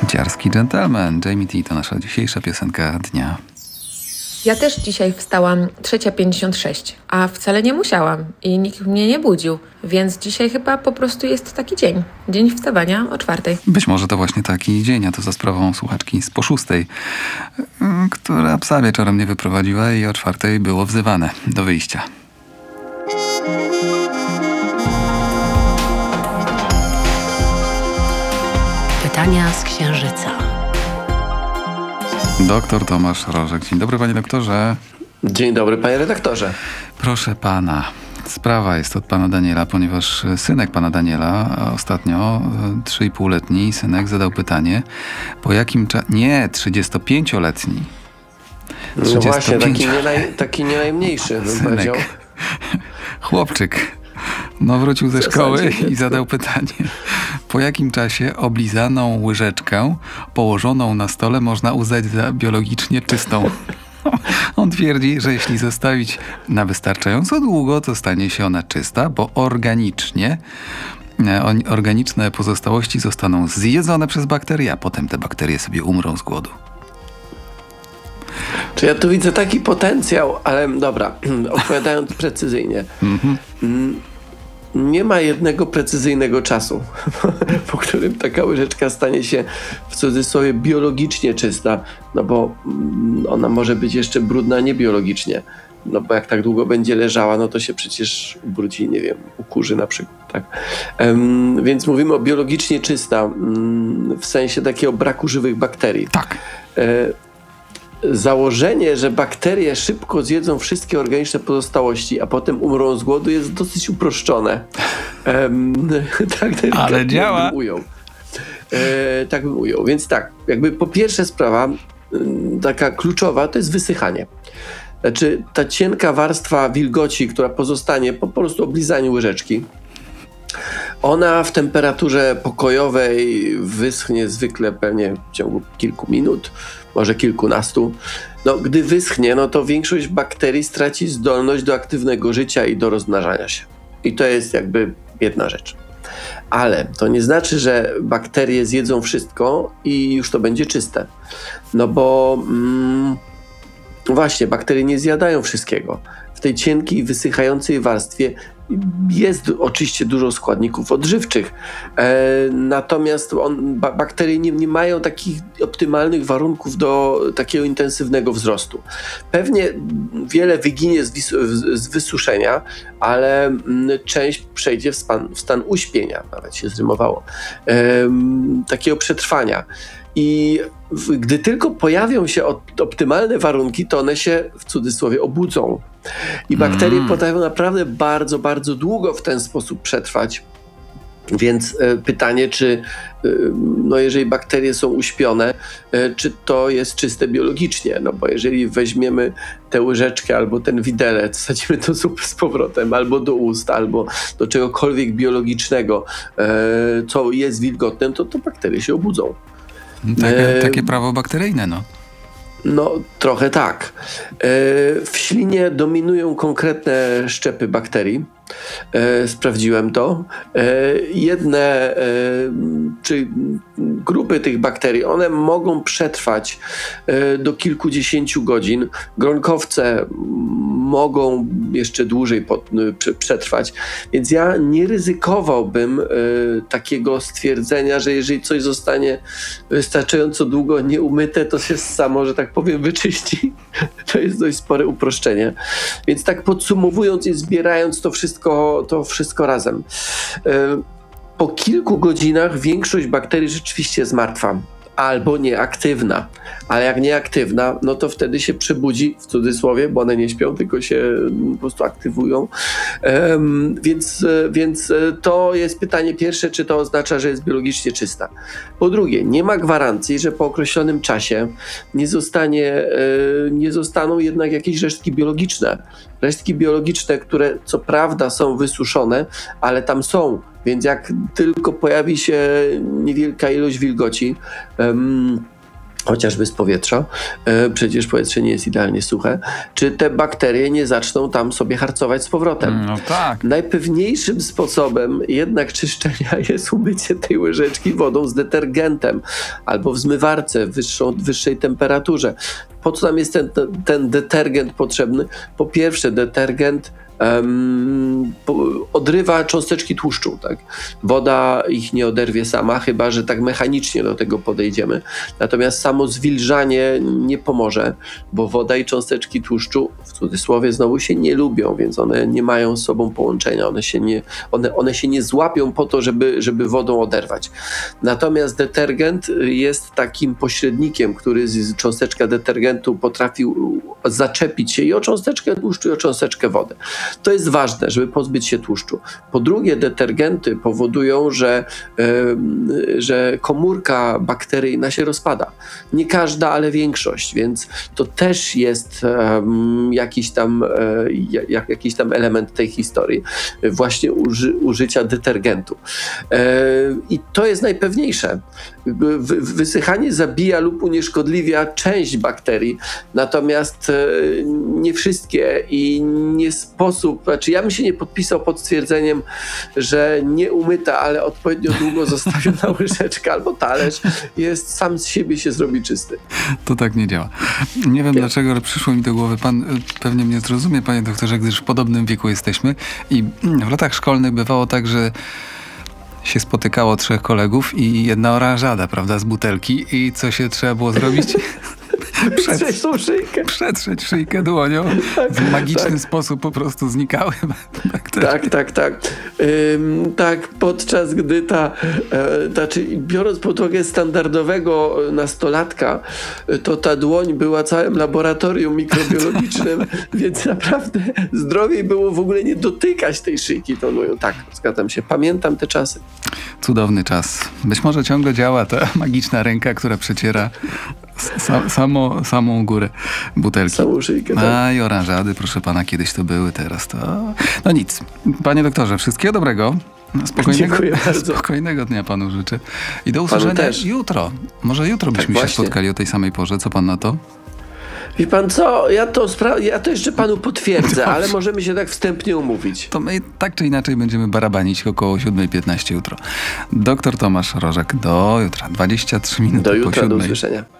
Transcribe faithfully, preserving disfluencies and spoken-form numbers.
Dziarski dżentelmen. Jamie T. to nasza dzisiejsza piosenka dnia. Ja też dzisiaj wstałam trzecia pięćdziesiąt sześć, a wcale nie musiałam i nikt mnie nie budził, więc dzisiaj chyba po prostu jest taki dzień. Dzień wstawania o czwartej. Być może to właśnie taki dzień, a to za sprawą słuchaczki z po szóstej, która psa wieczorem nie wyprowadziła i o czwartej było wzywane do wyjścia. Pytania z Księżyca. Doktor Tomasz Rożek. Dzień dobry, panie doktorze. Dzień dobry, panie redaktorze. Proszę pana, sprawa jest od pana Daniela, ponieważ synek pana Daniela ostatnio, trzynastoletni synek, zadał pytanie, po jakim czasie... Nie, trzydziestopięcioletni. No właśnie, taki nie, naj, taki nie najmniejszy, bym synek. powiedział. Chłopczyk. No wrócił ze szkoły i zadał pytanie, po jakim czasie oblizaną łyżeczkę położoną na stole można uznać za biologicznie czystą? On twierdzi, że jeśli zostawić na wystarczająco długo, to stanie się ona czysta, bo organicznie organiczne pozostałości zostaną zjedzone przez bakterie, a potem te bakterie sobie umrą z głodu. Czy ja tu widzę taki potencjał, ale dobra, odpowiadając precyzyjnie. Mm-hmm. Nie ma jednego precyzyjnego czasu, po którym taka łyżeczka stanie się w cudzysłowie biologicznie czysta, no bo ona może być jeszcze brudna niebiologicznie, no bo jak tak długo będzie leżała, no to się przecież ubrudzi, nie wiem, ukurzy na przykład, tak? Um, więc mówimy o biologicznie czysta, um, w sensie takiego braku żywych bakterii. Tak. E, Założenie, że bakterie szybko zjedzą wszystkie organiczne pozostałości, a potem umrą z głodu, jest dosyć uproszczone. Um, tak Ale działa. Bym ujął. E, tak bym ujął. Więc tak, jakby po pierwsze sprawa, taka kluczowa, to jest wysychanie. Znaczy ta cienka warstwa wilgoci, która pozostanie po prostu oblizaniu łyżeczki, ona w temperaturze pokojowej wyschnie zwykle pewnie w ciągu kilku minut, może kilkunastu. No, gdy wyschnie, no to większość bakterii straci zdolność do aktywnego życia i do rozmnażania się. I to jest jakby jedna rzecz. Ale to nie znaczy, że bakterie zjedzą wszystko i już to będzie czyste. No bo mm, właśnie, bakterie nie zjadają wszystkiego. W tej cienkiej, wysychającej warstwie jest oczywiście dużo składników odżywczych, e, natomiast on, ba, bakterie nie, nie mają takich optymalnych warunków do takiego intensywnego wzrostu. Pewnie wiele wyginie z, wis, z wysuszenia, ale m, część przejdzie w, span, w stan uśpienia, nawet się zrymowało, e, takiego przetrwania. I w, gdy tylko pojawią się op, optymalne warunki, to one się w cudzysłowie obudzą. I bakterie mm. potrafią naprawdę bardzo, bardzo długo w ten sposób przetrwać. Więc e, pytanie, czy e, no jeżeli bakterie są uśpione, e, czy to jest czyste biologicznie? No bo jeżeli weźmiemy tę łyżeczkę albo ten widelec, wsadzimy to zupę z powrotem, albo do ust, albo do czegokolwiek biologicznego, e, co jest wilgotne, to, to bakterie się obudzą. Takie, e, takie prawo bakteryjne, no. No, trochę tak. W ślinie dominują konkretne szczepy bakterii. Sprawdziłem to. Jedne, czy grupy tych bakterii, one mogą przetrwać do kilkudziesięciu godzin. Gronkowce mogą jeszcze dłużej przetrwać. Więc ja nie ryzykowałbym takiego stwierdzenia, że jeżeli coś zostanie wystarczająco długo nieumyte, to się samo, że tak powiem, wyczyści. To jest dość spore uproszczenie. Więc tak podsumowując i zbierając to wszystko, to wszystko razem. Po kilku godzinach większość bakterii rzeczywiście jest martwa albo nieaktywna. Ale jak nieaktywna, no to wtedy się przebudzi, w cudzysłowie, bo one nie śpią, tylko się po prostu aktywują. Um, więc, więc to jest pytanie pierwsze, czy to oznacza, że jest biologicznie czysta. Po drugie, nie ma gwarancji, że po określonym czasie nie zostanie, e, nie zostaną jednak jakieś resztki biologiczne. Resztki biologiczne, które co prawda są wysuszone, ale tam są. Więc jak tylko pojawi się niewielka ilość wilgoci, um, chociażby z powietrza, e, przecież powietrze nie jest idealnie suche, czy te bakterie nie zaczną tam sobie harcować z powrotem. No tak. Najpewniejszym sposobem jednak czyszczenia jest umycie tej łyżeczki wodą z detergentem albo w zmywarce w wyższą, wyższej temperaturze. Po co nam jest ten, ten detergent potrzebny? Po pierwsze, detergent Um, odrywa cząsteczki tłuszczu, tak? Woda ich nie oderwie sama, chyba że tak mechanicznie do tego podejdziemy. Natomiast samo zwilżanie nie pomoże, bo woda i cząsteczki tłuszczu, w cudzysłowie znowu, się nie lubią, więc one nie mają z sobą połączenia, one się nie, one, one się nie złapią po to, żeby, żeby wodą oderwać. Natomiast detergent jest takim pośrednikiem, który z cząsteczka detergentu potrafił zaczepić się i o cząsteczkę tłuszczu, i o cząsteczkę wody. To jest ważne, żeby pozbyć się tłuszczu. Po drugie, detergenty powodują, że, yy, że komórka bakteryjna się rozpada. Nie każda, ale większość, więc to też jest yy, jakiś, tam, yy, jak, jakiś tam element tej historii. Yy, właśnie uży, użycia detergentu. Yy, I to jest najpewniejsze. Wy, wysychanie zabija lub unieszkodliwia część bakterii, natomiast yy, nie wszystkie i nie sposób. Znaczy ja bym się nie podpisał pod stwierdzeniem, że nie umyta, ale odpowiednio długo zostawiona łyżeczka albo talerz jest sam z siebie się zrobi czysty. To tak nie działa. Nie wiem dlaczego, ale przyszło mi do głowy. Pan pewnie mnie zrozumie, panie doktorze, gdyż w podobnym wieku jesteśmy i w latach szkolnych bywało tak, że się spotykało trzech kolegów i jedna oranżada, prawda, z butelki i co się trzeba było zrobić? Przetrzeć tą szyjkę. Przetrzeć szyjkę dłonią. W magiczny tak. sposób po prostu znikały. Tak, tak, tak. Ym, tak, podczas gdy ta, e, ta czy biorąc pod uwagę standardowego nastolatka, to ta dłoń była całym laboratorium mikrobiologicznym, więc naprawdę zdrowiej było w ogóle nie dotykać tej szyjki tą dłonią. Tak, zgadzam się. Pamiętam te czasy. Cudowny czas. Być może ciągle działa ta magiczna ręka, która przeciera Sa, samo, samą górę butelki. Samą szyjkę, tak. A i oranżady, proszę pana, kiedyś to były, teraz to... No nic. Panie doktorze, wszystkiego dobrego. Spokojnego, spokojnego dnia panu życzę. I do usłyszenia jutro. Może jutro byśmy tak, się właśnie. spotkali o tej samej porze. Co pan na to? Wie pan co, ja to, spra- ja to jeszcze panu potwierdzę, Dobrze. ale możemy się tak wstępnie umówić. To my tak czy inaczej będziemy barabanić około siódma piętnaście jutro. Doktor Tomasz Rożek, do jutra. dwadzieścia trzy minuty do po jutra, siódmej. Do usłyszenia.